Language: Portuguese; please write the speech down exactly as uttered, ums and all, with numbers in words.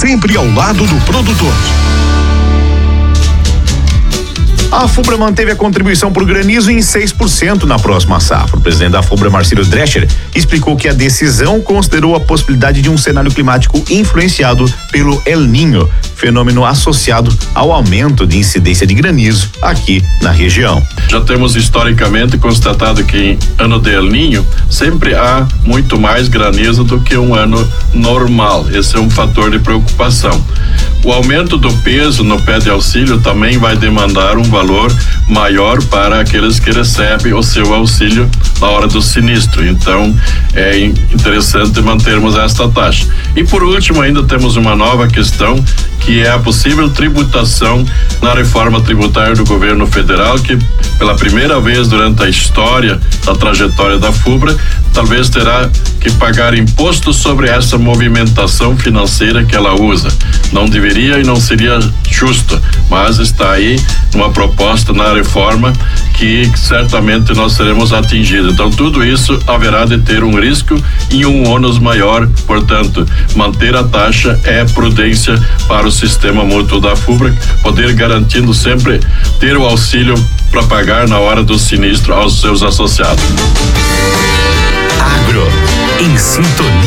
sempre ao lado do produtor. A Fubra manteve a contribuição por granizo em seis por cento na próxima safra. O presidente da Fubra, Marcelo Drescher, explicou que a decisão considerou a possibilidade de um cenário climático influenciado pelo El Niño, fenômeno associado ao aumento de incidência de granizo aqui na região. Já temos historicamente constatado que em ano de El Niño sempre há muito mais granizo do que um ano normal. Esse é um fator de preocupação. O aumento do peso no pé de auxílio também vai demandar um valor maior para aqueles que recebem o seu auxílio na hora do sinistro. Então, é interessante mantermos esta taxa. E por último, ainda temos uma nova questão, que é a possível tributação na reforma tributária do governo federal, que pela primeira vez durante a história da trajetória da Fubra, talvez terá que pagar imposto sobre essa movimentação financeira que ela usa. Não deveria e não seria justo, mas está aí uma proposta na reforma que certamente nós seremos atingidos. Então tudo isso haverá de ter um risco e um ônus maior, portanto, manter a taxa é prudência para o sistema mútuo da Fubra, poder garantindo sempre ter o auxílio para pagar na hora do sinistro aos seus associados. Agro, em sintonia.